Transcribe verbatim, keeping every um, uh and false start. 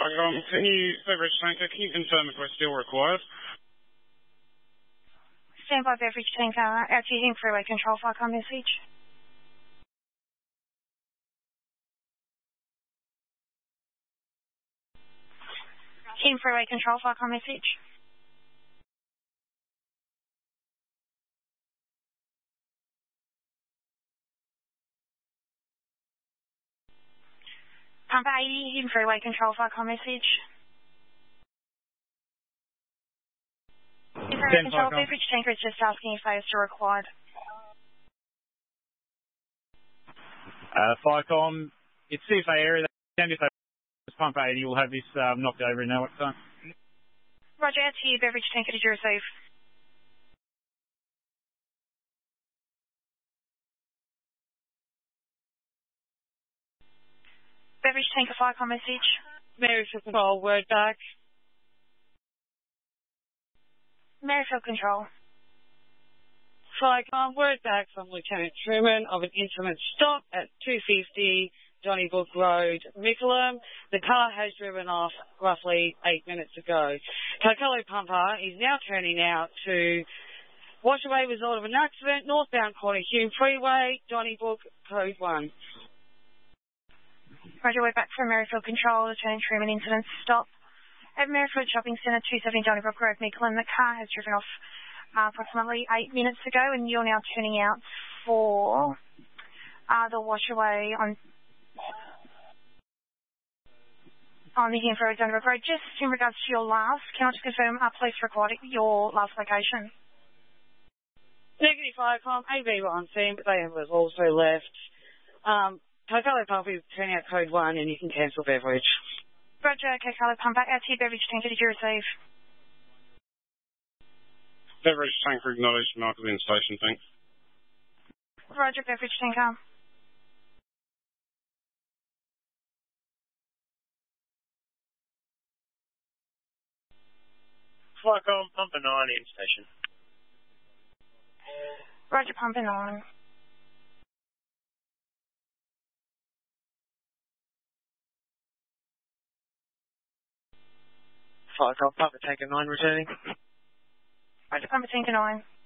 Um, can you, beverage tanker, can you confirm if we're still required? Standby beverage tanker, out to heading freeway control, Flycom message. Team freeway control, Flycom message. Pump eighty, heading freeway control, Flycom message. Freeway control, beverage tanker is just asking if they are still required. Uh, Flycom, it's C F A area. If they pump eighty, we'll have this um, knocked over in no time. Roger, out to you, beverage tanker, did you receive? Beverage tanker, Flycom message. Maryfield Control, word back. Maryfield Control. Flycom, word back from Lieutenant Truman of an incident stop at two fifty Donnybrook Road, Mickleham. The car has driven off roughly eight minutes ago. Carcelo Pumper is now turning out to Washaway, result of an accident, northbound corner Hume Freeway, Donnybrook, code one. Roger, we're back from Maryfield Control, Lieutenant Truman, incident stop at Maryfield Shopping Centre, two seventy Donnybrook Road, Mickleham. The car has driven off uh, approximately eight minutes ago, and you're now turning out for uh, the Washaway on on the Hume Freeway, Donnybrook Road. Just in regards to your last, can I just confirm, uh, police required your last location? Negative Flycom, A V were on scene, but they have also left. Um, Carcelo Pumper is turning out code one, and you can cancel beverage. Roger, Carcelo Pumper, out to your beverage tanker, did you receive? Beverage tanker acknowledged, marker in station, thanks. Roger, beverage tanker. Flycom, Pumper nine in station. Roger, Pumper nine. Flycom, Pumper tanker nine returning. Roger, Pumper tanker nine.